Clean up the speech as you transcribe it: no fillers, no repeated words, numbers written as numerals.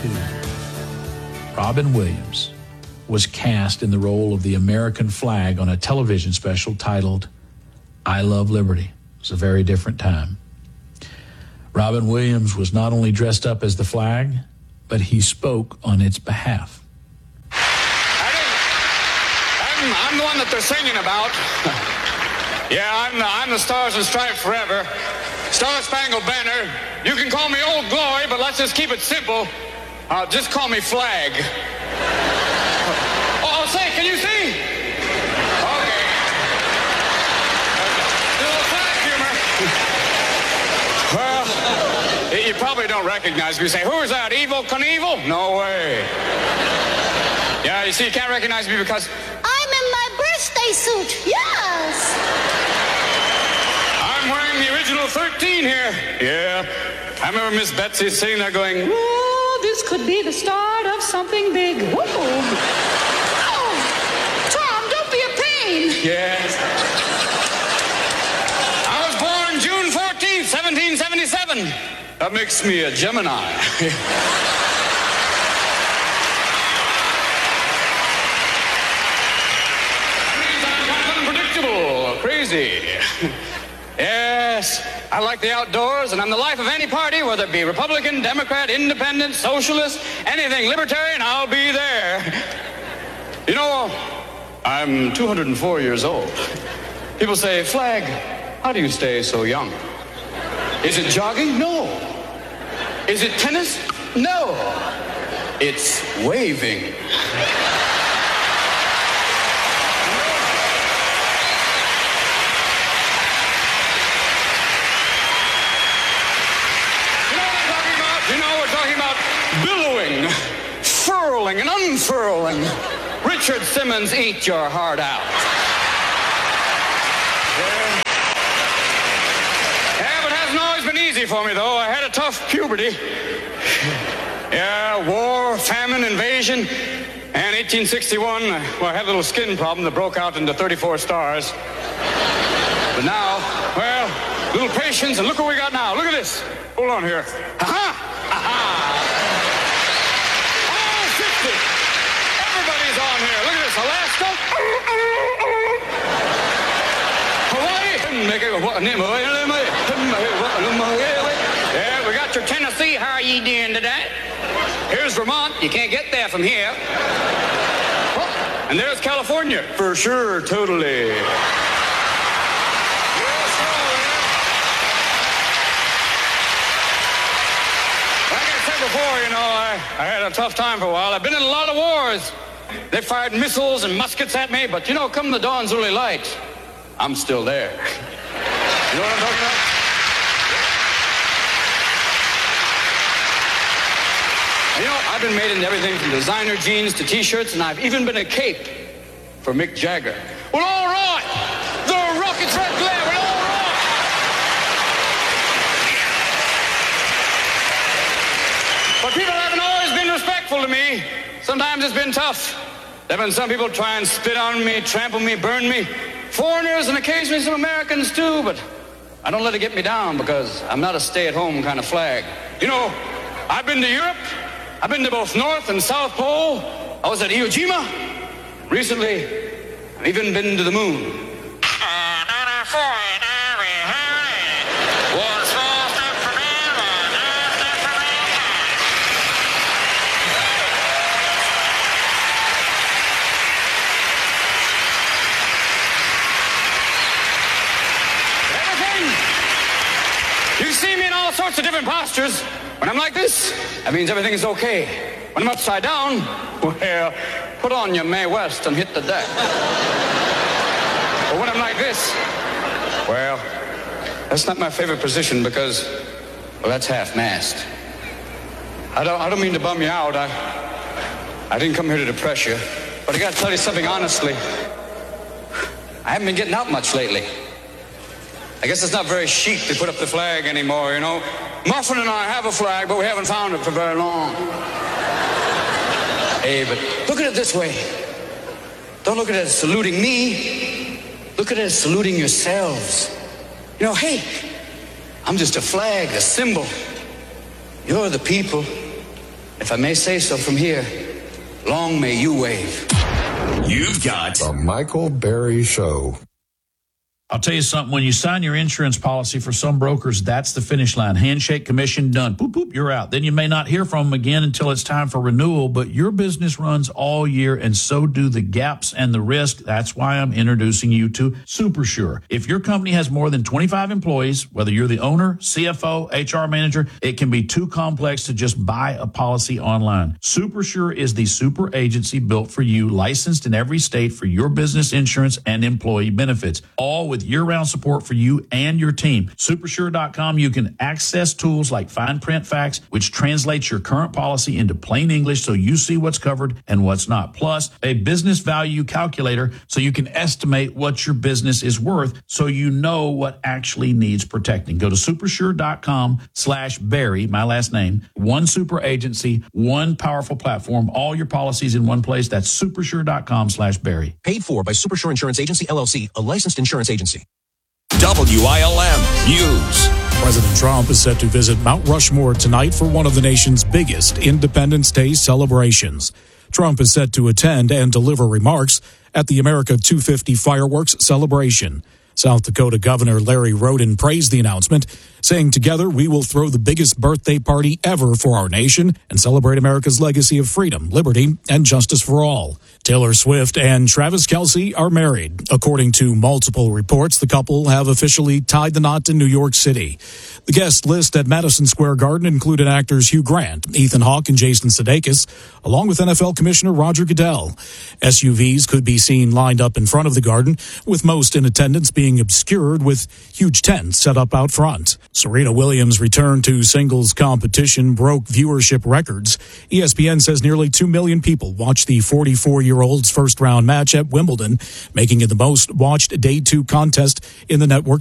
1972, Robin Williams was cast in the role of the American flag on a television special titled I Love Liberty. It was a very different time. Robin Williams was not only dressed up as the flag, but he spoke on its behalf. I'm the one that they're singing about. Yeah, I'm the Stars and Stripes Forever. Star Spangled Banner. You can call me Old Glory, but let's just keep it simple. Just call me Flag. Oh, say, can you see? Okay. Little flag humor. Well, you probably don't recognize me. You say, who is that, Evel Knievel? No way. Yeah, you see, you can't recognize me because I'm in my birthday suit, yes. I'm wearing the original 13 here. Yeah. I remember Miss Betsy sitting there going, oh, this could be the start of something big. Whoa. Oh, Tom, don't be a pain. Yes. I was born June 14th, 1777. That makes me a Gemini. Crazy. Yes, I like the outdoors, and I'm the life of any party, whether it be Republican, Democrat, Independent, Socialist, anything libertarian, I'll be there. You know, I'm 204 years old. People say, Flag, how do you stay so young? Is it jogging? No. Is it tennis? No. It's waving. Billowing, furling, and unfurling. Richard Simmons, eat your heart out. Yeah, but it hasn't always been easy for me, though. I had a tough puberty. Yeah, war, famine, invasion. And 1861, well, I had a little skin problem that broke out into 34 stars. But now, well, little patience, and look what we got now. Look at this. Hold on here. Ha-ha! Ha-ha! Everybody's on here. Look at this. Alaska. Hawaii. Yeah, we got your Tennessee. How are you doing today? Here's Vermont. You can't get there from here. And there's California. For sure, totally. Before, you know, I had a tough time for a while. I've been in a lot of wars. They fired missiles and muskets at me, but you know, come the dawn's early light, I'm still there. You know what I'm talking about? You know, I've been made into everything from designer jeans to T-shirts, and I've even been a cape for Mick Jagger. Well, all right. The Rockets Red Glare. Well, all right. But people haven't always been respectful to me. Sometimes it's been tough. There have been some people try and spit on me, trample me, burn me. Foreigners and occasionally some Americans too, but I don't let it get me down because I'm not a stay-at-home kind of flag. You know, I've been to Europe. I've been to both North and South Pole. I was at Iwo Jima. Recently, I've even been to the moon. You see me in all sorts of different postures. When I'm like this, that means everything is okay. When I'm upside down, well, put on your Mae West and hit the deck. But when I'm like this, well, that's not my favorite position because, well, that's half-mast. I don't mean to bum you out. I didn't come here to depress you. But I got to tell you something honestly. I haven't been getting out much lately. I guess it's not very chic to put up the flag anymore, you know. Muffin and I have a flag, but we haven't found it for very long. Hey, but look at it this way. Don't look at it as saluting me. Look at it as saluting yourselves. You know, hey, I'm just a flag, a symbol. You're the people that if I may say so from here, long may you wave. You've got The Michael Berry Show. I'll tell you something, when you sign your insurance policy for some brokers, that's the finish line. Handshake, commission, done. Boop, boop, you're out. Then you may not hear from them again until it's time for renewal, but your business runs all year, and so do the gaps and the risk. That's why I'm introducing you to SuperSure. If your company has more than 25 employees, whether you're the owner, CFO, HR manager, it can be too complex to just buy a policy online. SuperSure is the super agency built for you, licensed in every state for your business insurance and employee benefits, all with year-round support for you and your team. Supersure.com, you can access tools like Fine Print Facts, which translates your current policy into plain English so you see what's covered and what's not. Plus, a business value calculator so you can estimate what your business is worth so you know what actually needs protecting. Go to supersure.com/Barry, my last name. One super agency, one powerful platform, all your policies in one place. That's supersure.com/Barry. Paid for by Supersure Insurance Agency, LLC, a licensed insurance agency. WILM News. President Trump is set to visit Mount Rushmore tonight for one of the nation's biggest Independence Day celebrations. Trump is set to attend and deliver remarks at the America 250 fireworks celebration. South Dakota Governor Larry Roden praised the announcement, saying, "Together we will throw the biggest birthday party ever for our nation and celebrate America's legacy of freedom, liberty, and justice for all." Taylor Swift and Travis Kelce are married. According to multiple reports, the couple have officially tied the knot in New York City. The guest list at Madison Square Garden included actors Hugh Grant, Ethan Hawke, and Jason Sudeikis, along with NFL Commissioner Roger Goodell. SUVs could be seen lined up in front of the garden, with most in attendance being obscured with huge tents set up out front. Serena Williams' return to singles competition broke viewership records. ESPN says nearly 2 million people watched the 44-year-old's first-round match at Wimbledon, making it the most-watched Day 2 contest in the network